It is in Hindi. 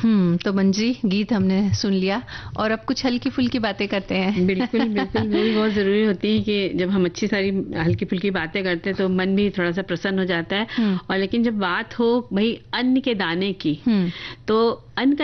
तो मंजी, गीत हमने सुन लिया और अब कुछ हल्की फुल्की बातें करते हैं। बिल्कुल बिल्कुल, वो भी बहुत जरूरी होती है कि जब हम अच्छी सारी हल्की फुल्की बातें करते हैं तो मन भी थोड़ा सा प्रसन्न हो जाता है। और लेकिन जब बात हो भाई अन्न के दाने की, तो अन्न